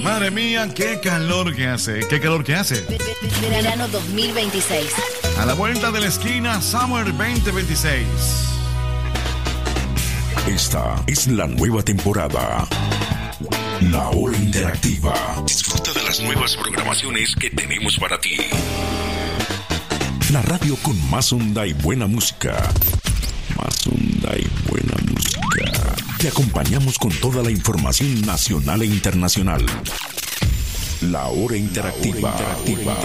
Madre mía, qué calor que hace. ¿Qué calor que hace? Verano 2026. A la vuelta de la esquina, Summer 2026. Esta es la nueva temporada. La Hora Interactiva. Disfruta de las nuevas programaciones que tenemos para ti. La radio con más onda y buena música. Más onda y buena música. Te acompañamos con toda la información nacional e internacional. La Hora Interactiva.